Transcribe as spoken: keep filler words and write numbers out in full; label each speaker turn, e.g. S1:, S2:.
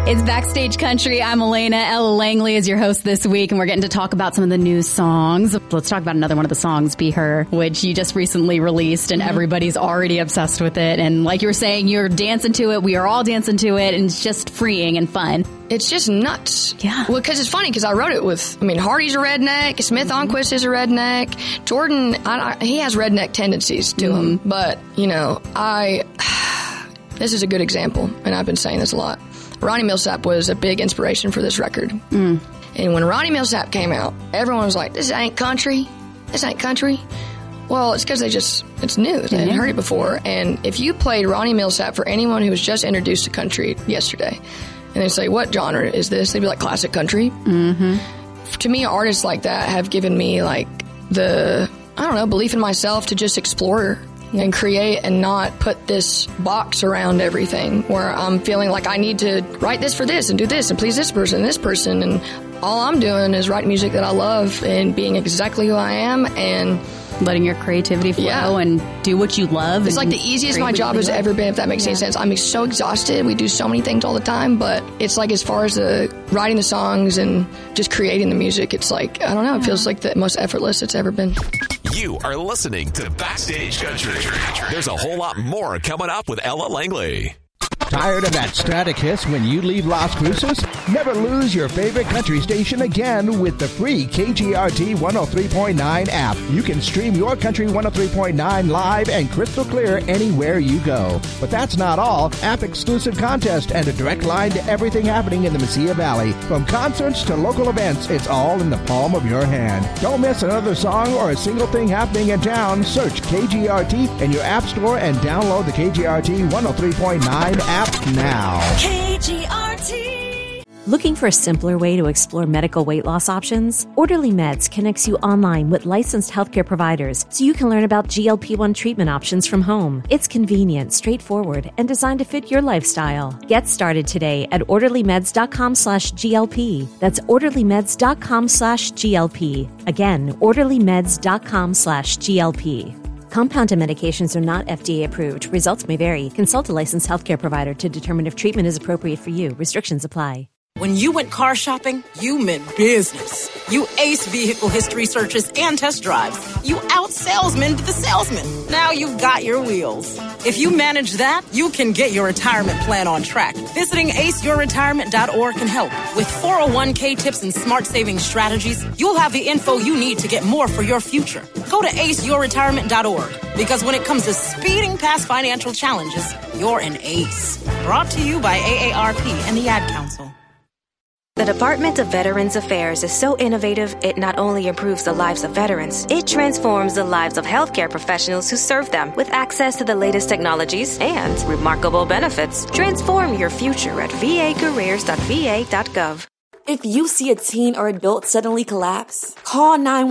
S1: It's Backstage Country. I'm Elena. Ella Langley is your host this week, and we're getting to talk about some of the new songs. Let's talk about another one of the songs, Be Her, which you just recently released, and mm-hmm. everybody's already obsessed with it. And like you were saying, you're dancing to it. We are all dancing to it, and it's just freeing and fun.
S2: It's just nuts.
S1: Yeah.
S2: Well, because it's funny, because I wrote it with, I mean, Hardy's a redneck, Smith mm-hmm. Onquist is a redneck, Jordan, I, I, he has redneck tendencies to mm-hmm. him. But, you know, I, this is a good example, and I've been saying this a lot. Ronnie Milsap was a big inspiration for this record. Mm. And when Ronnie Milsap came out, everyone was like, this ain't country. This ain't country. Well, it's because they just, it's new. They hadn't heard it before. And if you played Ronnie Milsap for anyone who was just introduced to country yesterday, and they say, what genre is this? They'd be like, classic country. Mm-hmm. To me, artists like that have given me, like, the, I don't know, belief in myself to just explore and create and not put this box around everything where I'm feeling like I need to write this for this and do this and please this person and this person. And all I'm doing is writing music that I love and being exactly who I am and
S1: letting your creativity flow yeah. and do what you love.
S2: It's like the easiest my job has ever been, if that makes yeah. any sense. I'm so exhausted. We do so many things all the time, but it's like as far as the writing the songs and just creating the music, it's like, I don't know, it feels like the most effortless it's ever been.
S3: You are listening to Backstage Country. There's a whole lot more coming up with Ella Langley.
S4: Tired of that static hiss when you leave Las Cruces? Never lose your favorite country station again with the free K G R T one oh three point nine app. You can stream your Country one oh three point nine live and crystal clear anywhere you go. But that's not all. App-exclusive contest and a direct line to everything happening in the Mesilla Valley. From concerts to local events, it's all in the palm of your hand. Don't miss another song or a single thing happening in town. Search K G R T in your app store and download the K G R T one oh three point nine app now.
S5: K G R T.
S6: Looking for a simpler way to explore medical weight loss options? Orderly Meds connects you online with licensed healthcare providers so you can learn about G L P one treatment options from home. It's convenient, straightforward, and designed to fit your lifestyle. Get started today at orderlymeds.com slash GLP. That's orderlymeds.com slash GLP. Again, orderlymeds.com slash GLP. Compounded medications are not F D A approved. Results may vary. Consult a licensed healthcare provider to determine if treatment is appropriate for you. Restrictions apply.
S7: When you went car shopping, you meant business. You aced vehicle history searches and test drives. You out-salesmaned the salesman. Now you've got your wheels. If you manage that, you can get your retirement plan on track. Visiting ace your retirement dot org can help. With four oh one k tips and smart saving strategies, you'll have the info you need to get more for your future. Go to ace your retirement dot org, because when it comes to speeding past financial challenges, you're an ace. Brought to you by A A R P and the Ad Council.
S8: The Department of Veterans Affairs is so innovative, it not only improves the lives of veterans, it transforms the lives of healthcare professionals who serve them with access to the latest technologies and remarkable benefits. Transform your future at v a careers dot v a dot gov.
S5: If you see a teen or adult suddenly collapse, call nine one one.